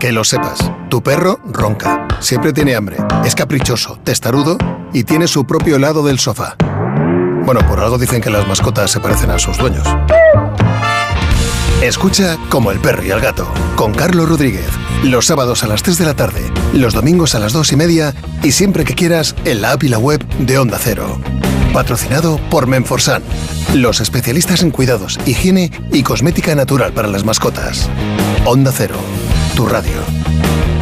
Que lo sepas, tu perro ronca, siempre tiene hambre, es caprichoso, testarudo y tiene su propio lado del sofá. Bueno, por algo dicen que las mascotas se parecen a sus dueños. Escucha Como el perro y el gato, con Carlos Rodríguez. Los sábados a las 3 de la tarde, los domingos a las 2:30 y siempre que quieras en la app y la web de Onda Cero. Patrocinado por Menforsan, los especialistas en cuidados, higiene y cosmética natural para las mascotas. Onda Cero, tu radio.